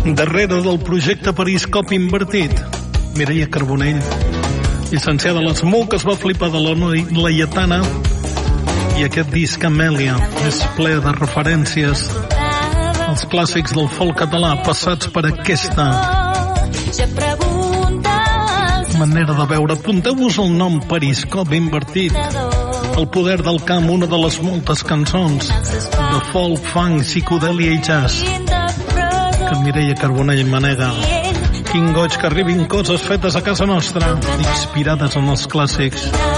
Darrere del projecte Periscopi Invertit, Mireia Carbonell, llicenciada a l'ESMUC, es va flipar de la Laietana, i aquest disc Amèlia és ple de referències als clàssics del folk català passats per aquesta manera de veure. Apunteu-vos el nom Periscopi Invertit, El poder del camp, una de les moltes cançons de folk, funk, psicodèlia i jazz que Mireia Carbonell manega. Quin goig que arribin coses fetes a casa nostra, inspirades en els clàssics.